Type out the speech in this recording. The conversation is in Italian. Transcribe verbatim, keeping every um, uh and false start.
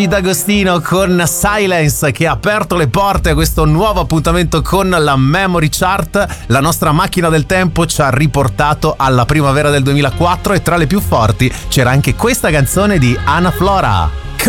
D'Agostino con Silence, che ha aperto le porte a questo nuovo appuntamento con la Memory Chart. La nostra macchina del tempo ci ha riportato alla primavera del duemilaquattro e tra le più forti c'era anche questa canzone di Ana Flora.